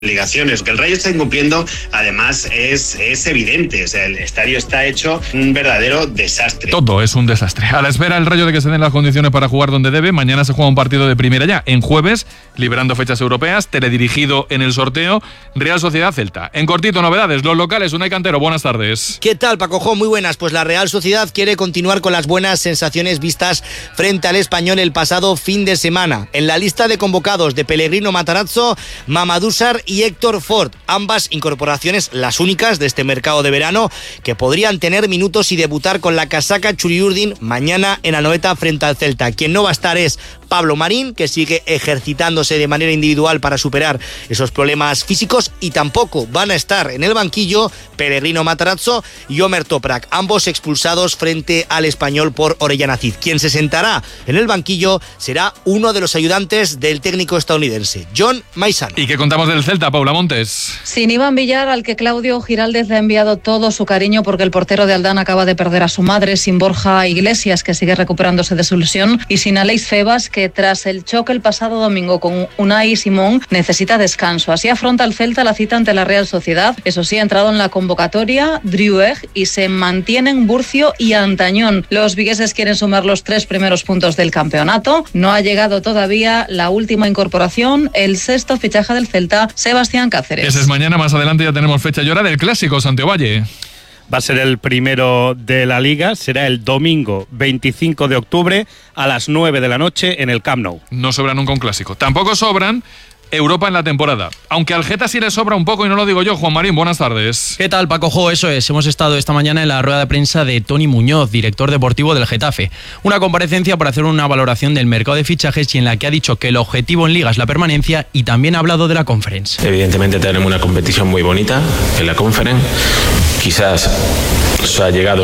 obligaciones. Que el Rayo está incumpliendo, además, es evidente. O sea, el estadio está hecho un verdadero desastre. Todo es un desastre. A la espera el Rayo de que se den las condiciones para jugar donde debe, mañana se juega un partido de primera ya. En jueves, liberando fechas europeas, teledirigido en el sorteo, Real Sociedad Celta. En cortito, novedades, los locales, Unai Cantero, buenas tardes. ¿Qué tal, Paco? Muy buenas. Pues la Real Sociedad quiere continuar con las buenas sensaciones vistas frente al Español el pasado fin de semana. En la lista de convocados de Pellegrino Matarazzo, Mamadou Sarr y Héctor Ford, ambas incorporaciones las únicas de este mercado de verano que podrían tener minutos y debutar con la casaca Txuri-Urdin mañana en Anoeta frente al Celta. Quien no va a estar es Pablo Marín, que sigue ejercitándose de manera individual para superar esos problemas físicos, y tampoco van a estar en el banquillo Pellegrino Matarazzo y Omer Toprak, ambos expulsados frente al Español por Orellana Cid. Quien se sentará en el banquillo será uno de los ayudantes del técnico estadounidense, John Maizano. ¿Y qué contamos del Celta, Paula Montes? Sin Iván Villar, al que Claudio Giraldez le ha enviado todo su cariño porque el portero de Aldán acaba de perder a su madre, sin Borja Iglesias, que sigue recuperándose de su lesión, y sin Aleix Febas, que tras el choque el pasado domingo con Unai Simón necesita descanso. Así afronta el Celta la cita ante la Real Sociedad. Eso sí, ha entrado en la convocatoria Driouech y se mantienen Burcio y Antañón. Los vigueses quieren sumar los 3 primeros puntos del campeonato. No ha llegado todavía la última incorporación, el sexto fichaje del Celta, Sebastián Cáceres. Ese es mañana, más adelante ya tenemos fecha y hora del clásico, Santiago Valle. Va a ser el primero de la Liga, será el domingo 25 de octubre a las 9 de la noche en el Camp Nou. No sobra nunca un clásico. Tampoco sobran Europa en la temporada, aunque al Geta sí le sobra un poco y no lo digo yo. Juan Marín, buenas tardes. ¿Qué tal, Paco? Eso es, hemos estado esta mañana en la rueda de prensa de Toni Muñoz, director deportivo del Getafe. Una comparecencia para hacer una valoración del mercado de fichajes y en la que ha dicho que el objetivo en Liga es la permanencia y también ha hablado de la Conference. Evidentemente tenemos una competición muy bonita en la Conference. Quizás se ha llegado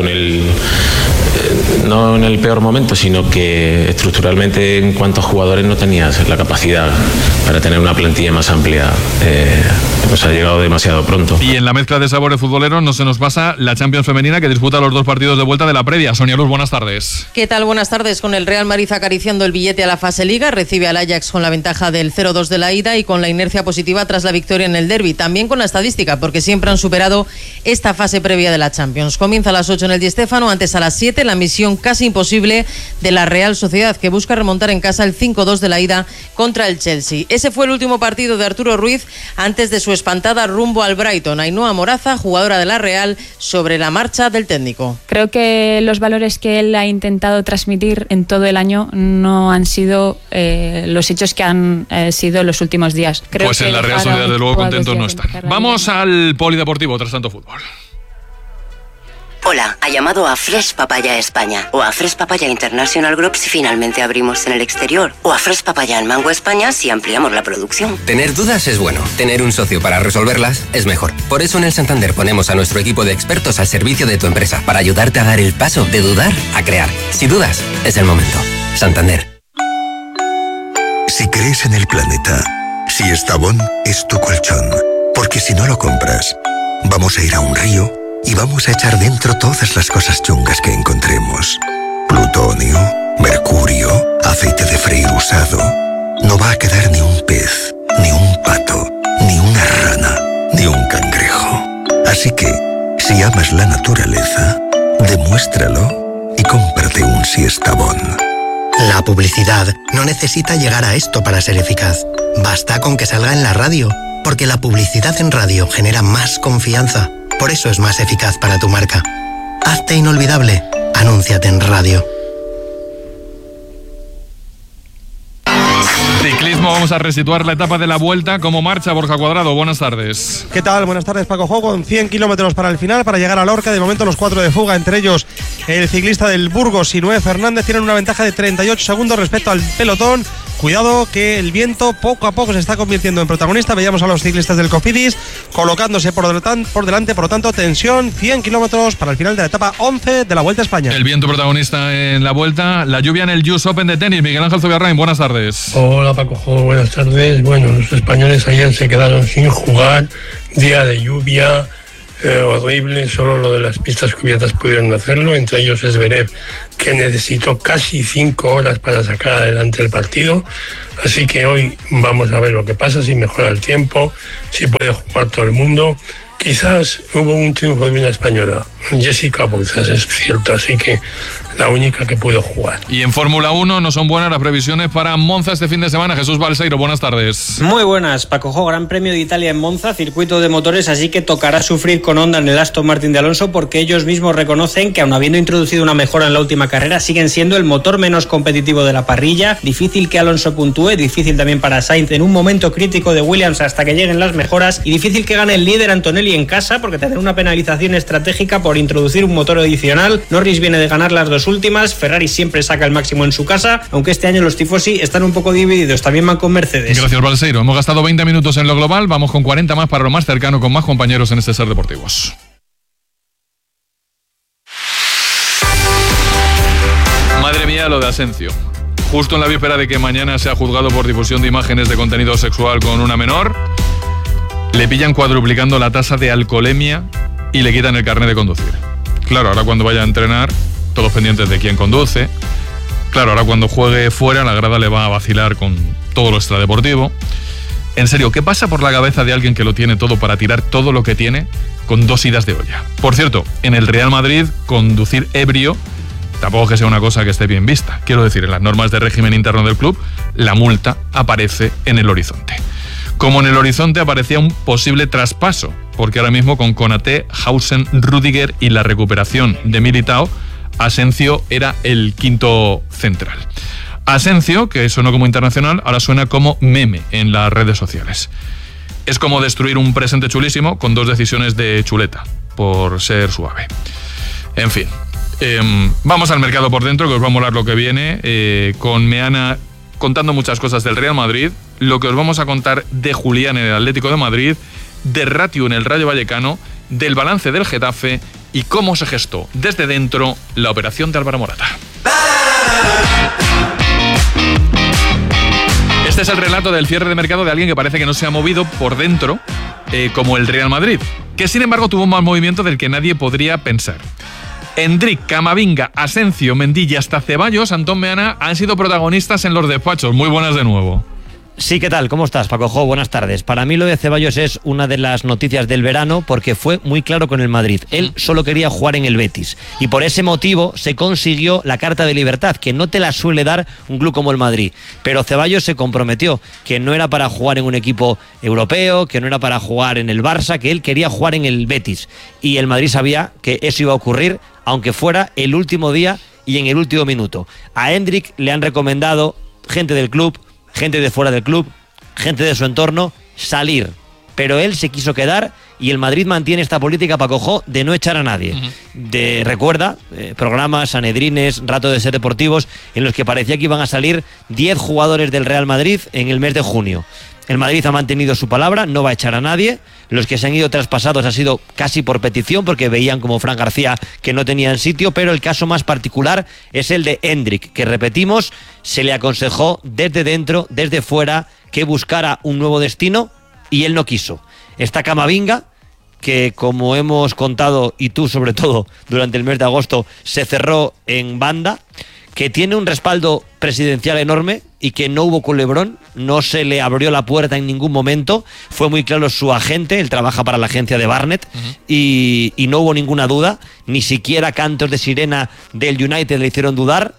no en el peor momento, sino que estructuralmente en cuanto a jugadores no tenías la capacidad para tener una plantilla más amplia. Pues ha llegado demasiado pronto. Y en la mezcla de sabores futboleros no se nos pasa la Champions femenina, que disputa los 2 partidos de vuelta de la previa. Sonia Luz, buenas tardes. ¿Qué tal? Buenas tardes. Con el Real Madrid acariciando el billete a la fase Liga, recibe al Ajax con la ventaja del 0-2 de la ida y con la inercia positiva tras la victoria en el derbi. También con la estadística, porque siempre han superado esta fase previa de la Champions. Comienza a las 8 en el Di Stéfano, antes a las 7 la misión casi imposible de la Real Sociedad, que busca remontar en casa el 5-2 de la ida contra el Chelsea. Ese fue el último partido de Arturo Ruiz antes de su espantada rumbo al Brighton. Ainhoa Moraza, jugadora de la Real, sobre la marcha del técnico. Creo que los valores que él ha intentado transmitir en todo el año no han sido los hechos que han sido en los últimos días. Creo pues que en la Real Sociedad de luego contentos no están. Vamos al polideportivo tras tanto fútbol. Hola, ha llamado a Fresh Papaya España o a Fresh Papaya International Group si finalmente abrimos en el exterior, o a Fresh Papaya en Mango España si ampliamos la producción. Tener dudas es bueno, tener un socio para resolverlas es mejor. Por eso en el Santander ponemos a nuestro equipo de expertos al servicio de tu empresa para ayudarte a dar el paso de dudar a crear. Si dudas, es el momento. Santander. Si crees en el planeta, si Estavón es tu colchón, porque si no lo compras, vamos a ir a un río y vamos a echar dentro todas las cosas chungas que encontremos. Plutonio, mercurio, aceite de freír usado. No va a quedar ni un pez, ni un pato, ni una rana, ni un cangrejo. Así que, si amas la naturaleza, demuéstralo y cómprate un Siestabón. La publicidad no necesita llegar a esto para ser eficaz. Basta con que salga en la radio, porque la publicidad en radio genera más confianza. Por eso es más eficaz para tu marca. Hazte inolvidable. Anúnciate en radio. Ciclismo, vamos a resituar la etapa de la Vuelta. ¿Cómo marcha Borja Cuadrado? Buenas tardes. ¿Qué tal? Buenas tardes, Paco. Con 100 kilómetros para el final, para llegar a Lorca. De momento los 4 de fuga, entre ellos el ciclista del Burgos, Sinué Fernández, tienen una ventaja de 38 segundos respecto al pelotón. Cuidado que el viento poco a poco se está convirtiendo en protagonista. Veíamos a los ciclistas del Cofidis colocándose por delante, por lo tanto, tensión, 100 kilómetros para el final de la etapa 11 de la Vuelta a España. El viento protagonista en la Vuelta, la lluvia en el US Open de tenis. Miguel Ángel Zubiarrain, buenas tardes. Hola, Paco, buenas tardes. Bueno, los españoles ayer se quedaron sin jugar, día de lluvia, horrible, solo lo de las pistas cubiertas pudieron hacerlo, entre ellos Zverev, que necesitó casi 5 horas para sacar adelante el partido. Así que hoy vamos a ver lo que pasa, si mejora el tiempo, si puede jugar todo el mundo. Quizás hubo un triunfo de una española, Jessica Bouzas, es cierto, así que la única que pudo jugar. Y en Fórmula 1 no son buenas las previsiones para Monza este fin de semana. Jesús Balseiro, buenas tardes. Muy buenas, Paco Jo, Gran Premio de Italia en Monza, circuito de motores, así que tocará sufrir con Honda en el Aston Martin de Alonso, porque ellos mismos reconocen que, aun habiendo introducido una mejora en la última carrera, siguen siendo el motor menos competitivo de la parrilla. Difícil que Alonso puntúe, difícil también para Sainz en un momento crítico de Williams hasta que lleguen las mejoras, y difícil que gane el líder Antonelli en casa, porque tendrá una penalización estratégica por introducir un motor adicional. Norris viene de ganar las dos últimas, Ferrari siempre saca el máximo en su casa, aunque este año los tifosi están un poco divididos, también van con Mercedes. Gracias, Balseiro. Hemos gastado 20 minutos en lo global, vamos con 40 más para lo más cercano, con más compañeros en este Ser Deportivos. Madre mía, lo de Asensio. Justo en la víspera de que mañana sea juzgado por difusión de imágenes de contenido sexual con una menor, le pillan cuadruplicando la tasa de alcoholemia y le quitan el carnet de conducir. Claro, ahora cuando vaya a entrenar, todos pendientes de quién conduce. Claro, ahora cuando juegue fuera, la grada le va a vacilar con todo lo extradeportivo. En serio, ¿qué pasa por la cabeza de alguien que lo tiene todo para tirar todo lo que tiene con 2 idas de olla? Por cierto, en el Real Madrid, conducir ebrio tampoco es que sea una cosa que esté bien vista. Quiero decir, en las normas de régimen interno del club, la multa aparece en el horizonte. Como en el horizonte aparecía un posible traspaso, porque ahora mismo con Konaté, Hausen, Rüdiger y la recuperación de Militao, Asensio era el quinto central. Asensio, que sonó como internacional, ahora suena como meme en las redes sociales. Es como destruir un presente chulísimo con 2 decisiones de chuleta, por ser suave. En fin, vamos al mercado por dentro, que os va a molar lo que viene, con Meana contando muchas cosas del Real Madrid, lo que os vamos a contar de Julián en el Atlético de Madrid, de Ratiu en el Rayo Vallecano, del balance del Getafe y cómo se gestó desde dentro la operación de Álvaro Morata. Este es el relato del cierre de mercado de alguien que parece que no se ha movido por dentro, como el Real Madrid, que sin embargo tuvo un mal movimiento del que nadie podría pensar. Endrick, Camavinga, Asensio, Mendy y hasta Ceballos, Antón Meana, han sido protagonistas en los despachos. Muy buenas de nuevo. Sí, ¿qué tal? ¿Cómo estás, Paco Jo? Buenas tardes. Para mí lo de Ceballos es una de las noticias del verano porque fue muy claro con el Madrid. Él solo quería jugar en el Betis y por ese motivo se consiguió la carta de libertad, que no te la suele dar un club como el Madrid. Pero Ceballos se comprometió que no era para jugar en un equipo europeo, que no era para jugar en el Barça, que él quería jugar en el Betis. Y el Madrid sabía que eso iba a ocurrir, aunque fuera el último día y en el último minuto. A Endrick le han recomendado gente del club, gente de fuera del club, gente de su entorno, salir. Pero él se quiso quedar y el Madrid mantiene esta política, Paco Jo, de no echar a nadie. Recuerda, programas, Sanedrines, Rato de Ser Deportivos, en los que parecía que iban a salir 10 jugadores del Real Madrid en el mes de junio. El Madrid ha mantenido su palabra, no va a echar a nadie. Los que se han ido traspasados ha sido casi por petición, porque veían como Fran García que no tenían sitio, pero el caso más particular es el de Endrick, que repetimos, se le aconsejó desde dentro, desde fuera, que buscara un nuevo destino y él no quiso. Está Camavinga, que como hemos contado, y tú sobre todo, durante el mes de agosto, se cerró en banda, que tiene un respaldo presidencial enorme y que no hubo culebrón, no se le abrió la puerta en ningún momento, fue muy claro su agente, él trabaja para la agencia de Barnett, y no hubo ninguna duda, ni siquiera cantos de sirena del United le hicieron dudar.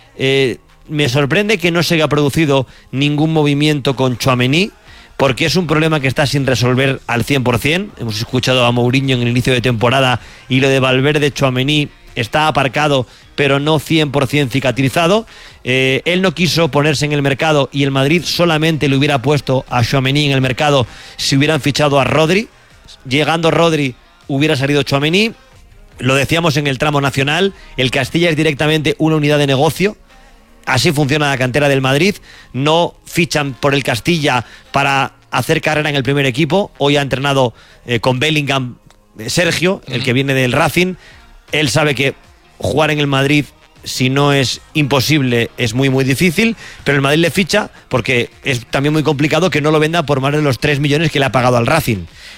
Me sorprende que no se haya producido ningún movimiento con Tchouaméni, porque es un problema que está sin resolver al 100%. Hemos escuchado a Mourinho en el inicio de temporada y lo de Valverde, Tchouaméni está aparcado, pero no 100% cicatrizado. Él no quiso ponerse en el mercado y el Madrid solamente le hubiera puesto a Tchouaméni en el mercado si hubieran fichado a Rodri. Llegando Rodri hubiera salido Tchouaméni. Lo decíamos en el tramo nacional, el Castilla es directamente una unidad de negocio. Así funciona la cantera del Madrid. No fichan por el Castilla para hacer carrera en el primer equipo. Hoy ha entrenado con Bellingham Sergio, el que viene del Racing. Él sabe que jugar en el Madrid, si no es imposible, es muy muy difícil, pero el Madrid le ficha porque es también muy complicado que no lo venda por más de los 3 millones que le ha pagado al Racing.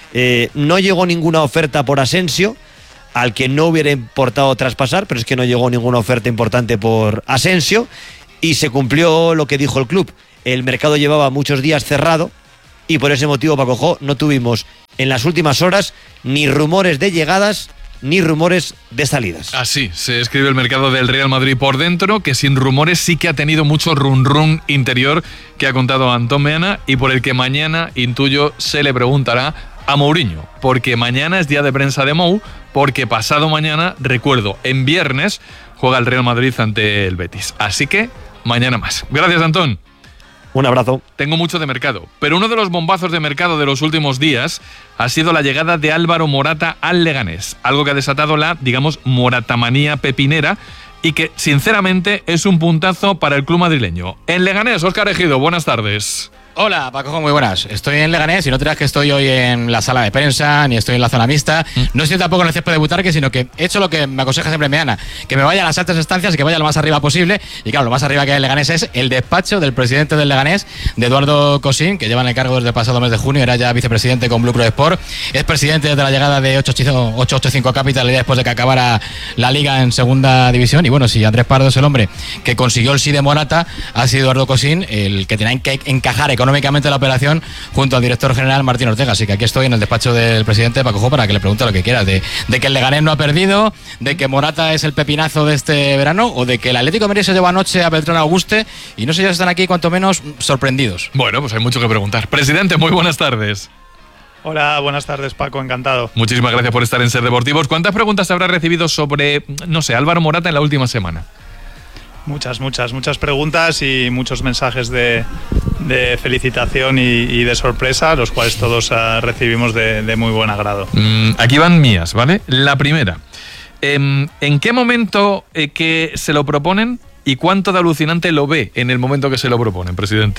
No llegó ninguna oferta por Asensio, al que no hubiera importado traspasar, pero es que no llegó ninguna oferta importante por Asensio y se cumplió lo que dijo el club. El mercado llevaba muchos días cerrado y por ese motivo, Paco Jo, no tuvimos en las últimas horas ni rumores de llegadas ni rumores de salidas. Así se escribe el mercado del Real Madrid por dentro, que sin rumores sí que ha tenido mucho run interior que ha contado Antón Meana y por el que mañana, intuyo, se le preguntará a Mourinho, porque mañana es día de prensa de Mou, porque pasado mañana, recuerdo, en viernes juega el Real Madrid ante el Betis. Así que mañana más. Gracias, Antón. Un abrazo. Tengo mucho de mercado, pero uno de los bombazos de mercado de los últimos días ha sido la llegada de Álvaro Morata al Leganés, algo que ha desatado la, digamos, moratamanía pepinera y que, sinceramente, es un puntazo para el club madrileño. En Leganés, Óscar Ejido, buenas tardes. Hola, Paco, muy buenas. Estoy en Leganés y no te creas que estoy hoy en la sala de prensa ni estoy en la zona mixta. No estoy tampoco en el césped de Butarque, sino que he hecho lo que me aconseja siempre Meana, que me vaya a las altas estancias y que vaya lo más arriba posible. Y claro, lo más arriba que hay en Leganés es el despacho del presidente del Leganés, de Eduardo Cosín, que lleva en el cargo desde el pasado mes de junio, era ya vicepresidente con Blue Pro Sport. Es presidente desde la llegada de 885 Capital y después de que acabara la Liga en segunda división. Y bueno, si Andrés Pardo es el hombre que consiguió el sí de Morata, ha sido Eduardo Cosín el que tenía que encajar económicamente la operación junto al director general Martín Ortega. Así que aquí estoy en el despacho del presidente Paco Jo para que le pregunte lo que quiera, de que el Leganés no ha perdido, de que Morata es el pepinazo de este verano o de que el Atlético de Madrid se llevó anoche a Beltrán Auguste y no sé si están aquí cuanto menos sorprendidos. Bueno, pues hay mucho que preguntar. Presidente, muy buenas tardes. Hola, buenas tardes, Paco, encantado. Muchísimas gracias por estar en Ser Deportivos. ¿Cuántas preguntas habrá recibido sobre, no sé, Álvaro Morata en la última semana? Muchas preguntas y muchos mensajes de felicitación y de sorpresa, los cuales todos recibimos de muy buen agrado. Aquí van mías, ¿vale? La primera, ¿en qué momento que se lo proponen y cuánto de alucinante lo ve en el momento que se lo proponen, presidente?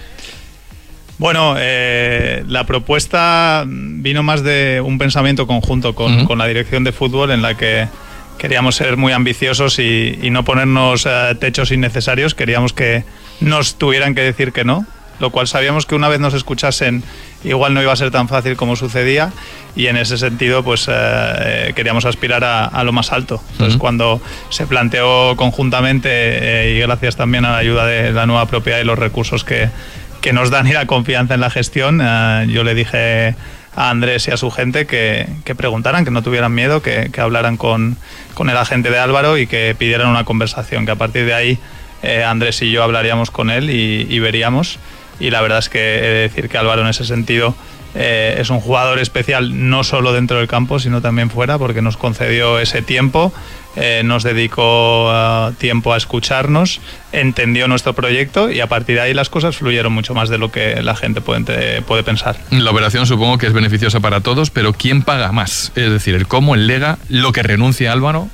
Bueno, la propuesta vino más de un pensamiento conjunto con la dirección de fútbol, en la que queríamos ser muy ambiciosos y no ponernos techos innecesarios. Queríamos que nos tuvieran que decir que no, lo cual sabíamos que una vez nos escuchasen igual no iba a ser tan fácil como sucedía, y en ese sentido pues queríamos aspirar a lo más alto. Entonces cuando se planteó conjuntamente y gracias también a la ayuda de la nueva propiedad y los recursos que nos dan y la confianza en la gestión, yo le dije a Andrés y a su gente que preguntaran, que no tuvieran miedo, que hablaran con el agente de Álvaro y que pidieran una conversación, que a partir de ahí Andrés y yo hablaríamos con él y veríamos. Y la verdad es que he de decir que Álvaro en ese sentido es un jugador especial, no solo dentro del campo sino también fuera, porque nos concedió ese tiempo, nos dedicó tiempo a escucharnos, entendió nuestro proyecto y a partir de ahí las cosas fluyeron mucho más de lo que la gente puede pensar. La operación supongo que es beneficiosa para todos, pero ¿quién paga más? Es decir, el cómo, el Lega, lo que renuncia Álvaro.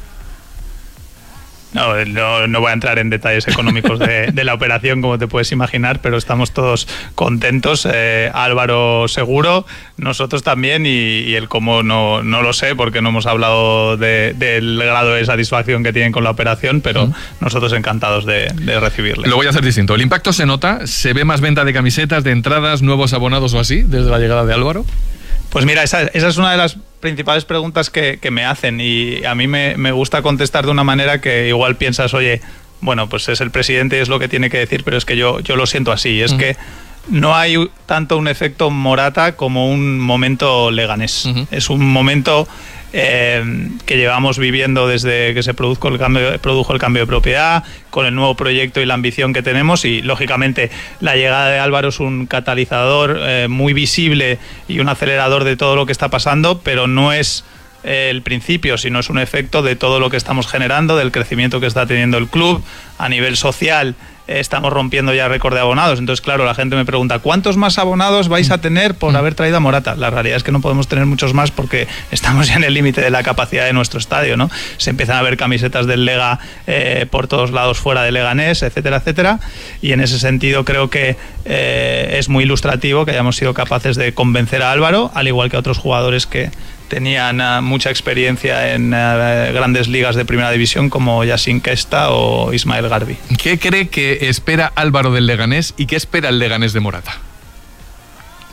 No voy a entrar en detalles económicos de la operación, como te puedes imaginar, pero estamos todos contentos. Álvaro seguro, nosotros también, y el cómo no lo sé, porque no hemos hablado del grado de satisfacción que tienen con la operación, pero nosotros encantados de recibirle. Lo voy a hacer distinto. ¿El impacto se nota? ¿Se ve más venta de camisetas, de entradas, nuevos abonados o así, desde la llegada de Álvaro? Pues mira, esa es una de las principales preguntas que me hacen, y a mí me gusta contestar de una manera que igual piensas, oye, bueno, pues es el presidente y es lo que tiene que decir, pero es que yo lo siento así, es que no hay tanto un efecto Morata como un momento Leganés. Es un momento que llevamos viviendo desde que se produjo el cambio de propiedad, con el nuevo proyecto y la ambición que tenemos, y lógicamente la llegada de Álvaro es un catalizador muy visible y un acelerador de todo lo que está pasando, pero no es el principio, sino es un efecto de todo lo que estamos generando, del crecimiento que está teniendo el club a nivel social. Estamos rompiendo ya récord de abonados. Entonces, claro, la gente me pregunta, ¿cuántos más abonados vais a tener por haber traído a Morata? La realidad es que no podemos tener muchos más porque estamos ya en el límite de la capacidad de nuestro estadio, ¿no? Se empiezan a ver camisetas del Lega por todos lados fuera de Leganés, etcétera, etcétera. Y en ese sentido creo que es muy ilustrativo que hayamos sido capaces de convencer a Álvaro, al igual que a otros jugadores que tenían mucha experiencia en grandes ligas de primera división como Yacine Kesta o Ismael Garbi. ¿Qué cree que espera Álvaro del Leganés y qué espera el Leganés de Morata?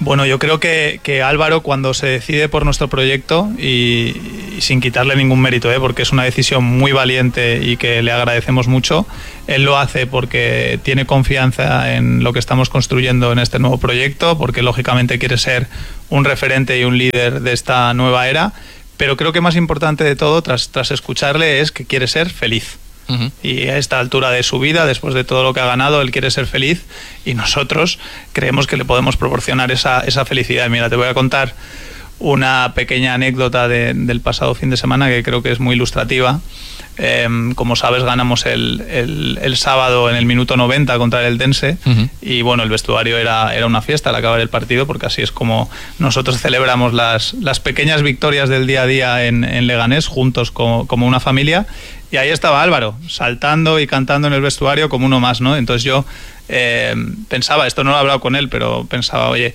Bueno, yo creo que Álvaro, cuando se decide por nuestro proyecto, y sin quitarle ningún mérito, porque es una decisión muy valiente y que le agradecemos mucho, él lo hace porque tiene confianza en lo que estamos construyendo en este nuevo proyecto, porque lógicamente quiere ser un referente y un líder de esta nueva era, pero creo que más importante de todo, tras escucharle, es que quiere ser feliz. Y a esta altura de su vida, después de todo lo que ha ganado, él quiere ser feliz y nosotros creemos que le podemos proporcionar esa felicidad. Mira, te voy a contar una pequeña anécdota del pasado fin de semana que creo que es muy ilustrativa. Como sabes, ganamos el sábado en el minuto 90 contra el Eldense y bueno, el vestuario era una fiesta al acabar el partido, porque así es como nosotros celebramos las pequeñas victorias del día a día en Leganés, juntos como una familia. Y ahí estaba Álvaro, saltando y cantando en el vestuario como uno más, ¿no? Entonces yo pensaba, esto no lo he hablado con él, pero pensaba, oye,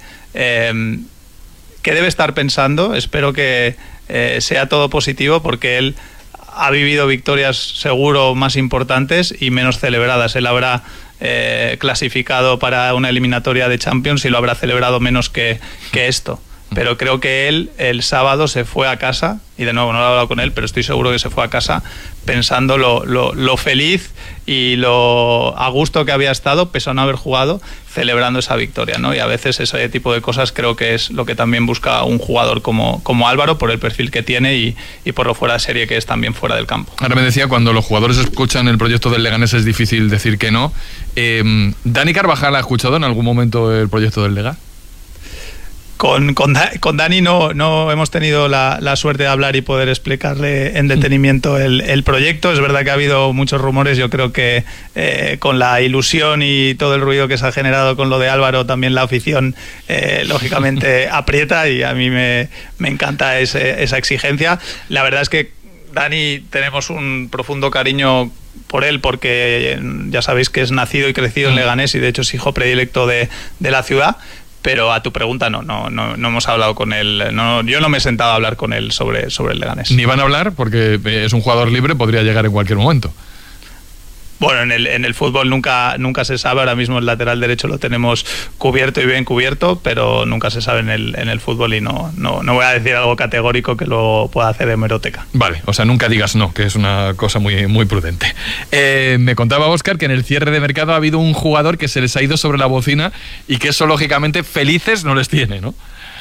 ¿qué debe estar pensando? Espero que sea todo positivo, porque él ha vivido victorias seguro más importantes y menos celebradas. Él habrá clasificado para una eliminatoria de Champions y lo habrá celebrado menos que esto. Pero creo que él el sábado se fue a casa, y de nuevo no lo he hablado con él, pero estoy seguro que se fue a casa pensando lo feliz y lo a gusto que había estado, pese a no haber jugado, celebrando esa victoria, ¿no? Y a veces ese tipo de cosas creo que es lo que también busca un jugador como Álvaro, por el perfil que tiene y por lo fuera de serie que es también fuera del campo. Ahora me decía, cuando los jugadores escuchan el proyecto del Leganés es difícil decir que no. ¿Dani Carvajal ha escuchado en algún momento el proyecto del Lega? Con Dani no hemos tenido la suerte de hablar y poder explicarle en detenimiento el proyecto. Es verdad que ha habido muchos rumores. Yo creo que con la ilusión y todo el ruido que se ha generado con lo de Álvaro, también la afición lógicamente aprieta, y a mí me encanta esa exigencia. La verdad es que Dani, tenemos un profundo cariño por él, porque ya sabéis que es nacido y crecido en Leganés y de hecho es hijo predilecto de la ciudad. Pero a tu pregunta no hemos hablado con él. Yo no me he sentado a hablar con él sobre el Leganés. Ni van a hablar, porque es un jugador libre, podría llegar en cualquier momento. Bueno, en el fútbol nunca se sabe. Ahora mismo el lateral derecho lo tenemos cubierto y bien cubierto, pero nunca se sabe en el fútbol, y no voy a decir algo categórico que lo pueda hacer de hemeroteca. Vale, o sea, nunca digas no, que es una cosa muy, muy prudente. Me contaba Óscar que en el cierre de mercado ha habido un jugador que se les ha ido sobre la bocina y que eso, lógicamente, felices no les tiene, ¿no?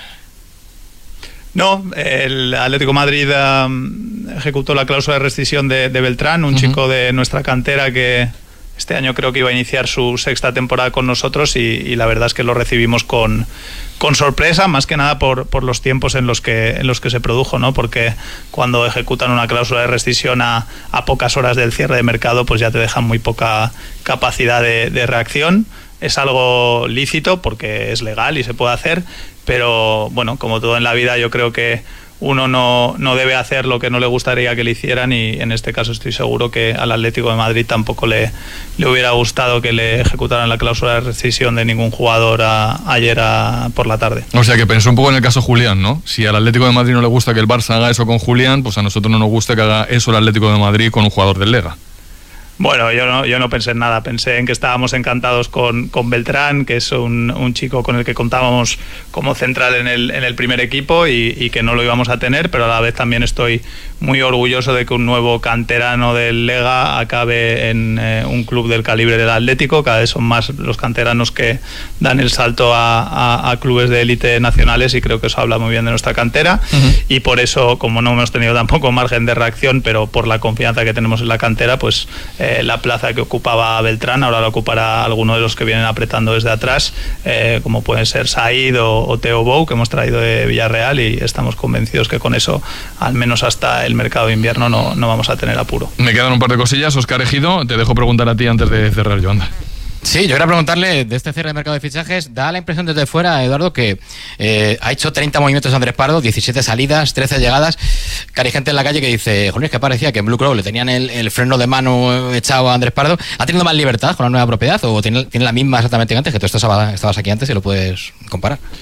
No, el Atlético de Madrid ejecutó la cláusula de rescisión de Beltrán, un chico de nuestra cantera que este año creo que iba a iniciar su sexta temporada con nosotros, y la verdad es que lo recibimos con sorpresa, más que nada por los tiempos en los que se produjo, ¿no? Porque cuando ejecutan una cláusula de rescisión a pocas horas del cierre de mercado, pues ya te dejan muy poca capacidad de reacción. Es algo lícito porque es legal y se puede hacer, pero bueno, como todo en la vida, yo creo que uno no debe hacer lo que no le gustaría que le hicieran, y en este caso estoy seguro que al Atlético de Madrid tampoco le hubiera gustado que le ejecutaran la cláusula de rescisión de ningún jugador ayer por la tarde. O sea que pensó un poco en el caso Julián, ¿no? Si al Atlético de Madrid no le gusta que el Barça haga eso con Julián, pues a nosotros no nos gusta que haga eso el Atlético de Madrid con un jugador del Lega. Bueno, yo no pensé en nada, pensé en que estábamos encantados con Beltrán, que es un chico con el que contábamos como central en el primer equipo, y que no lo íbamos a tener, pero a la vez también estoy muy orgulloso de que un nuevo canterano del Lega acabe en un club del calibre del Atlético. Cada vez son más los canteranos que dan el salto a clubes de élite nacionales, y creo que eso habla muy bien de nuestra cantera, y por eso, como no hemos tenido tampoco margen de reacción, pero por la confianza que tenemos en la cantera, pues la plaza que ocupaba Beltrán ahora la ocupará alguno de los que vienen apretando desde atrás, como pueden ser Said o Theo Bou, que hemos traído de Villarreal, y estamos convencidos que con eso, al menos hasta el mercado de invierno, no vamos a tener apuro. Me quedan un par de cosillas. Óscar Ejido, te dejo preguntar a ti antes de cerrar yo, anda. Sí, yo quería preguntarle, de este cierre de mercado de fichajes, da la impresión desde fuera, Eduardo, que ha hecho 30 movimientos Andrés Pardo, 17 salidas, 13 llegadas, que hay gente en la calle que dice, joder, es que parecía que en Blue Crow le tenían el freno de mano echado a Andrés Pardo. ¿Ha tenido más libertad con la nueva propiedad o tiene la misma exactamente que antes? Que tú estabas aquí antes y lo puedes comparar.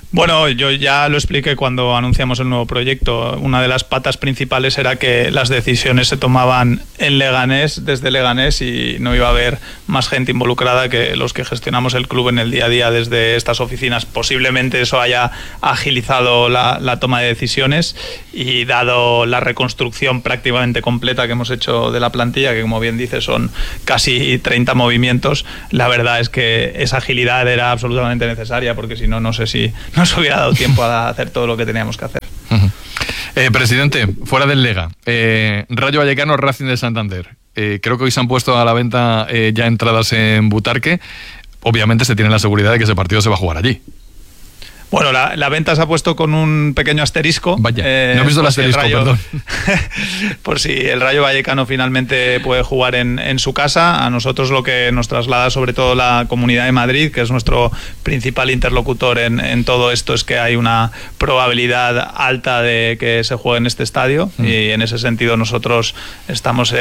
Bueno, yo ya lo expliqué cuando anunciamos el nuevo proyecto. Una de las patas principales era que las decisiones se tomaban en Leganés, desde Leganés, y no iba a haber más gente involucrada que los que gestionamos el club en el día a día desde estas oficinas. Posiblemente eso haya agilizado la toma de decisiones, y dado la reconstrucción prácticamente completa que hemos hecho de la plantilla, que como bien dice son casi 30 movimientos, la verdad es que esa agilidad era absolutamente necesaria, porque si no, no sé si nos hubiera dado tiempo a hacer todo lo que teníamos que hacer. Presidente, fuera del Lega, Rayo Vallecano, Racing de Santander. Creo que hoy se han puesto a la venta ya entradas en Butarque. Obviamente se tiene la seguridad de que ese partido se va a jugar allí. Bueno, la venta se ha puesto con un pequeño asterisco. Vaya, no he visto el asterisco, perdón. Por si el Rayo Vallecano finalmente puede jugar en su casa. A nosotros lo que nos traslada sobre todo la Comunidad de Madrid, que es nuestro principal interlocutor en todo esto, es que hay una probabilidad alta de que se juegue en este estadio, y en ese sentido nosotros estamos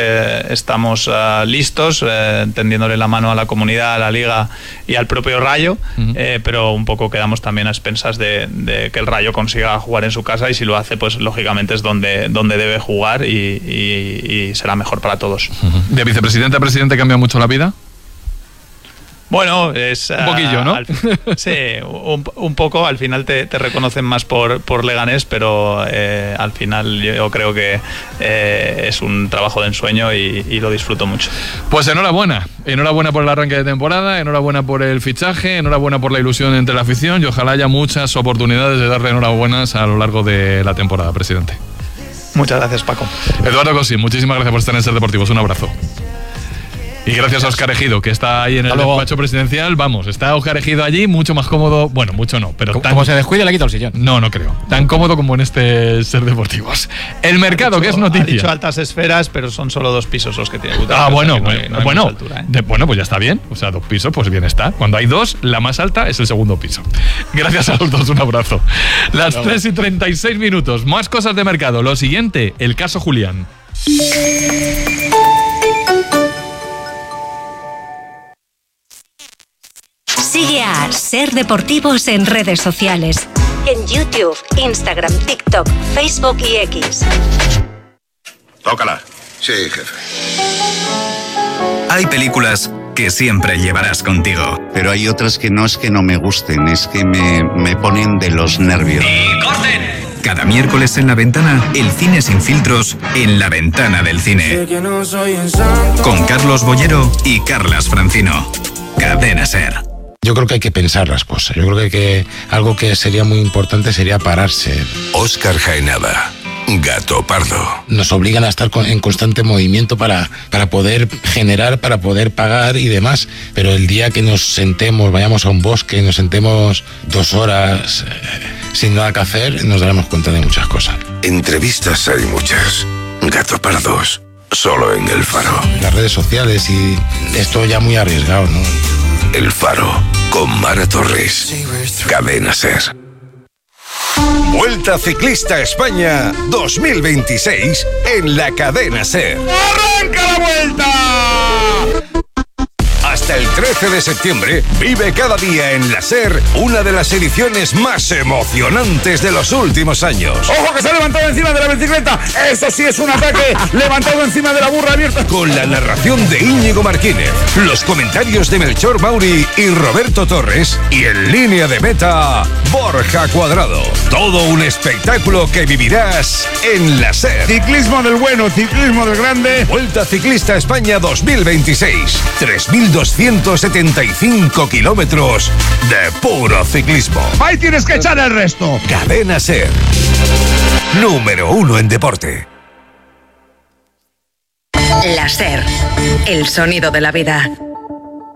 listos, tendiéndole la mano a la comunidad, a la Liga y al propio Rayo, pero un poco quedamos también a expensas de que el Rayo consiga jugar en su casa, y si lo hace, pues lógicamente es donde debe jugar, y será mejor para todos. ¿De vicepresidente a presidente cambia mucho la vida? Bueno, es... Un poquillo, ¿no? Sí, un poco. Al final te reconocen más por Leganés, pero al final yo creo que es un trabajo de ensueño y lo disfruto mucho. Pues enhorabuena por el arranque de temporada, enhorabuena por el fichaje, enhorabuena por la ilusión entre la afición, y ojalá haya muchas oportunidades de darle enhorabuenas a lo largo de la temporada, presidente. Muchas gracias, Paco. Eduardo Cosín, muchísimas gracias por estar en Ser Deportivos, un abrazo. Y gracias a Óscar Ejido, que está ahí en el despacho presidencial. Vamos, está Óscar Ejido allí, mucho más cómodo. Bueno, mucho no, pero como se descuide le quito el sillón. No creo. Tan cómodo como en este Ser Deportivos. El mercado, que es noticia. Ha dicho altas esferas, pero son solo 2 pisos los que tiene Butarque. Bueno, no hay mucha altura, ¿eh? Bueno, pues ya está bien. O sea, 2 pisos, pues bien está. Cuando hay 2, la más alta es el segundo piso. Gracias a los dos, un abrazo. Las 3:36. Más cosas de mercado. Lo siguiente, el caso Julián. Sigue a Ser Deportivos en redes sociales. En YouTube, Instagram, TikTok, Facebook y X. Tócala. Sí, jefe. Hay películas que siempre llevarás contigo. Pero hay otras que no es que no me gusten, es que me ponen de los nervios. ¡Y corten! Cada miércoles en La Ventana, el cine sin filtros en La Ventana del Cine. Con Carlos Bollero y Carlas Francino. Cadena Ser. Yo creo que hay que pensar las cosas. Yo creo que algo que sería muy importante sería pararse. Óscar Jaenada, Gato Pardo. Nos obligan a estar en constante movimiento para poder generar, para poder pagar y demás. Pero el día que nos sentemos, vayamos a un bosque, nos sentemos 2 horas sin nada que hacer, nos daremos cuenta de muchas cosas. Entrevistas hay muchas. Gato Pardos, solo en El Faro. Las redes sociales y esto ya muy arriesgado, ¿no? El Faro, con Mara Torres. Cadena Ser. Vuelta Ciclista España 2026 en la Cadena Ser. ¡Arranca la vuelta! Hasta el 13 de septiembre, vive cada día en la SER una de las ediciones más emocionantes de los últimos años. ¡Ojo que se ha levantado encima de la bicicleta! ¡Eso sí es un ataque! ¡Levantado encima de la burra abierta! Con la narración de Íñigo Martínez, los comentarios de Melchor Mauri y Roberto Torres, y en línea de meta, Borja Cuadrado. Todo un espectáculo que vivirás en la SER. Ciclismo del bueno, ciclismo del grande. Vuelta Ciclista España 2026. 3.275 kilómetros de puro ciclismo. Ahí tienes que echar el resto. Cadena Ser. Número 1 en deporte. La SER. El sonido de la vida.